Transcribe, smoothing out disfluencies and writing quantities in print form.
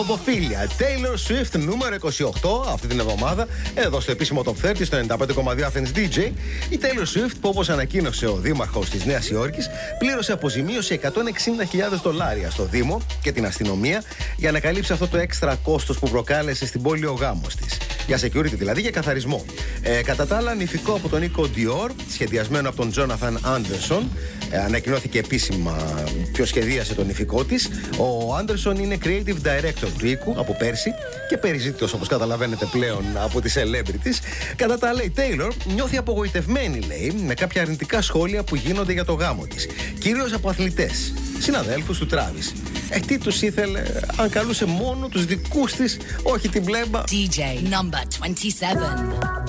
Ποδοφίλια. Taylor Swift νούμερο 28 αυτή την εβδομάδα, εδώ στο επίσημο Top 30 στο 95,2 Athens DJ. Η Taylor Swift, που όπως ανακοίνωσε ο δήμαρχος της Νέας Υόρκης, πλήρωσε αποζημίωση $160,000 στο Δήμο και την αστυνομία για να καλύψει αυτό το έξτρα κόστος που προκάλεσε στην πόλη ο γάμος της. Για security δηλαδή, για καθαρισμό. Κατά τα άλλα, νηφικό από τον Nico Dior, σχεδιασμένο από τον Jonathan Anderson. Ανακοινώθηκε επίσημα ποιος σχεδίασε τον νηφικό της. Ο Anderson είναι creative director του οίκου από πέρσι και περιζήτητος, όπως καταλαβαίνετε πλέον, από τις celebrities. Κατά τα άλλα, η Taylor νιώθει απογοητευμένη, λέει, με κάποια αρνητικά σχόλια που γίνονται για το γάμο της. Κυρίως από αθλητές, συναδέλφους του Travis. Τι τους ήθελε, αν καλούσε μόνο τους δικούς της, όχι την πλέμπα. DJ number 27.